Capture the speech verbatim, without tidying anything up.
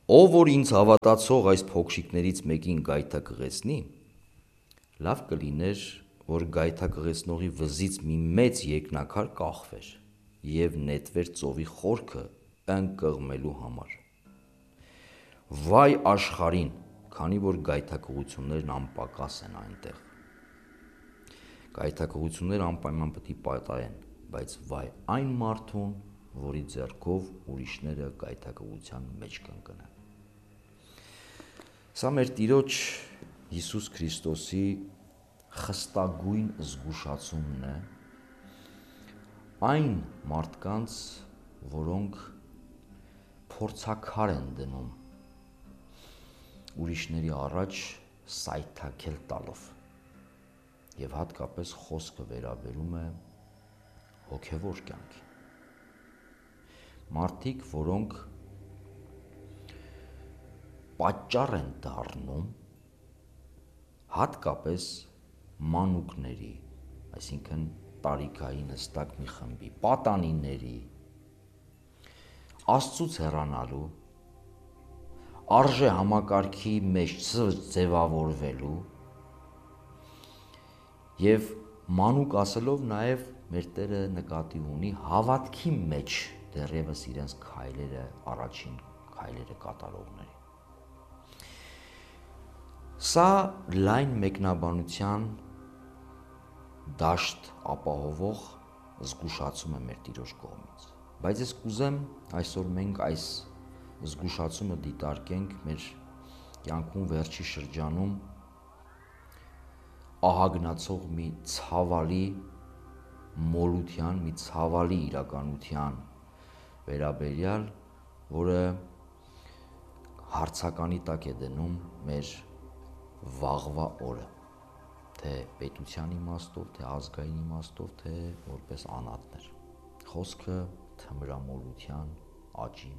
Ով որ ինձ հավատացող այս փոքրիկներից մեկին գայթա կղեցնի, լավ կլիներ, որ գայթա կղեցնողի վզից մի մեծ երկնաքար կախվեր և նետվեր ծովի խորքը ընկղմելու համար։ Վայ աշխարհին, քանի որ գայթակղություններն անպակաս են այնտեղ։ Գայթակղությունները անպայման պետք է պատահեն, բայց վայ այն մարդուն, որի ձեռքով ուրիշները գայթակղության մեջ կընկնեն։ Սա մեր Տիրոջ Հիսուս Քրիստոսի խստագույն զգուշացումն է այն մարդկանց, որոնք փորձաքար են դնում ուրիշների առաջ սայթաքել տալով, և հատկապես խոսքը վերաբերում է հոգևոր կյանքի։ Մարդիկ, որոնք պատճառ են դառնում հատկապես մանուկների, այսինքն տարիքային հստակ մի խմբի, պատանիների, Աստծուց հեռանալու, արժե համակարգի մեջ ձևավորվելու և մանուկ ասելով նաև մեր Տերը նկատի ունի հավատքի մեջ դեռևս իրենց քայլերը, առաջին քայլերը կատարողների։ Սա լայն մեկնաբանության դաշտ ապահովող զգուշացում է մեր Տիրոջ կողմից, բայց ես կուզեմ այսօր մենք այս զգուշացումը դիտարկենք մեր կյանքում վերջի շրջանում ահագնացող մի ցավալի մոլության, մի ցավալի իրականության վերաբերյալ, որը հարցականի տակ է դնում մեր վաղվա օրը, թե պետության իմաստով, թե ազգային իմաստով, թե որպես անհատներ։ Խոսքը թմրամոլության աճի